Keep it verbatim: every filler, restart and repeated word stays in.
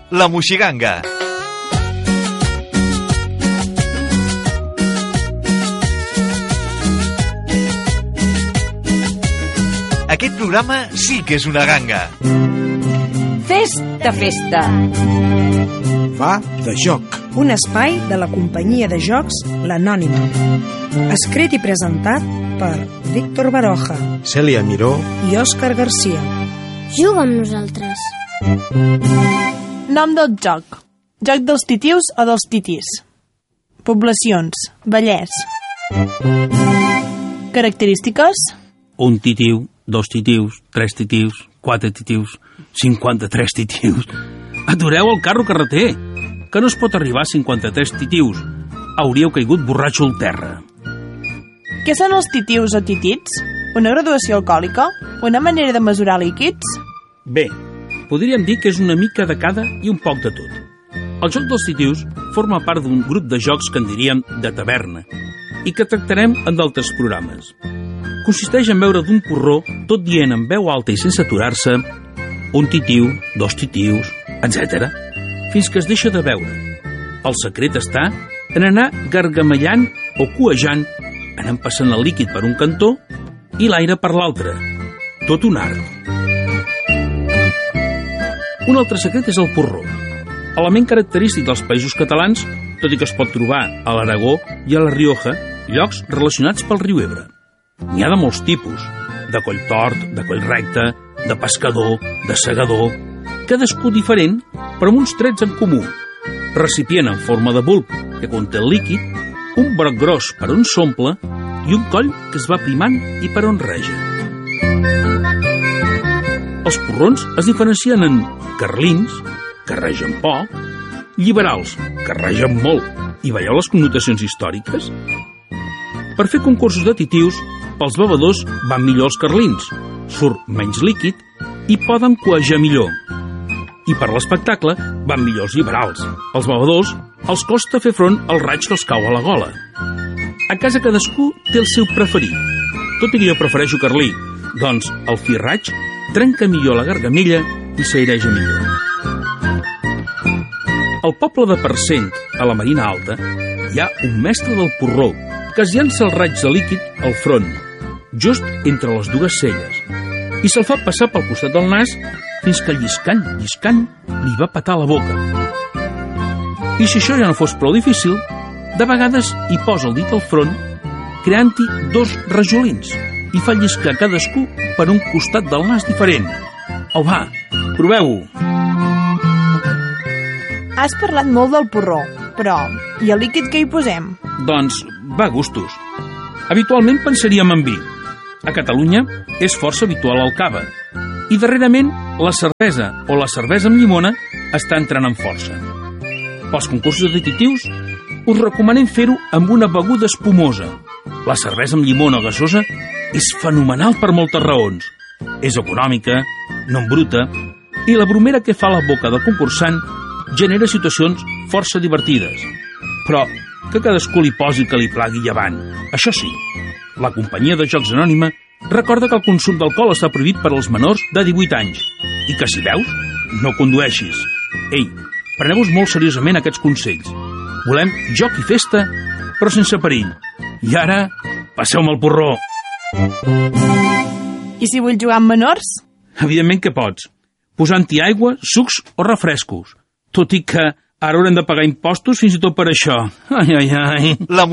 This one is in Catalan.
La Moixiganga. Aquest programa sí que és una ganga. Festa, festa. Va de joc. Un espai de la companyia de jocs L'Anònima. Escrit i presentat per Víctor Baroja, Cèlia Miró i Òscar Garcia. Juga amb nosaltres. Nom del joc. Joc dels titius o dels titís. Poblacions. Vallès. Característiques. Un titiu, dos titius, tres titius, quatre titius, cinquanta-tres titius. Atureu el carro carreter, que no es pot arribar a cinquanta-tres titius. Hauríeu caigut borratxo al terra. Què són els titius o titits? Una graduació alcohòlica? Una manera de mesurar líquids? Bé, podríem dir que és una mica de cada i un poc de tot. El joc dels titius forma part d'un grup de jocs que en diríem de taverna i que tractarem en d'altres programes. Consisteix en beure d'un porró, tot dient en veu alta i sense aturar-se, un titiu, dos titius, etcètera, fins que es deixa de beure. El secret està en anar gargamellant o cuejant, anant passant el líquid per un cantó i l'aire per l'altre. Tot un art. Un altre secret és el porró, element característic dels països catalans, tot i que es pot trobar a l'Aragó i a la Rioja, llocs relacionats pel riu Ebre. N'hi ha de molts tipus, de coll tort, de coll recte, de pescador, de segador, cadascú diferent, però amb uns trets en comú. Recipient en forma de bulb que conté el líquid, un broc gros per on s'omple i un coll que es va primant i per on reja. Els porrons es diferencien en carlins, que regen poc, lliberals, que regen molt, i veieu les connotacions històriques? Per fer concursos de titius, pels bevedors van millor els carlins, surt menys líquid i poden cuejar millor. I per l'espectacle van millor els liberals. Els bevedors els costa fer front al raig que els cau a la gola. A casa cadascú té el seu preferit. Tot i que jo prefereixo carlí, doncs el fi raig trenca millor la gargamella i s'aireja millor. Al poble de Parcent, a la Marina Alta, hi ha un mestre del porró que es llança el raig de líquid al front, just entre les dues celles, i se'l fa passar pel costat del nas fins que lliscant, lliscant, li va petar la boca. I si això ja no fos prou difícil, de vegades hi posa el dit al front, creant-hi dos rajolins, i fa lliscar cadascú per un costat del nas diferent. Au, va, proveu-ho! Has parlat molt del porró, però i el líquid que hi posem? Doncs va a gustos. Habitualment pensaríem en vi. A Catalunya és força habitual el cava. I darrerament la cervesa o la cervesa amb llimona està entrant en força. Pels concursos de titius us recomanem fer-ho amb una beguda espumosa. La cervesa amb llimona o gasosa és fenomenal per moltes raons. És econòmica, no embruta, i la bromera que fa la boca del concursant genera situacions força divertides. Però que cadascú li posi que li plagui llevant. Això sí, la companyia de jocs Anònima recorda que el consum d'alcohol està prohibit per als menors de divuit anys i que si beus, no condueixis. Ei, preneu-vos molt seriosament aquests consells. Volem joc i festa, però sense perill. I ara, passeu-me el porró. I si vull jugar amb menors? Evidentment que pots, posant-hi aigua, sucs o refrescos. Tot i que ara haurem de pagar impostos fins i tot per això. Ai, ai, ai. La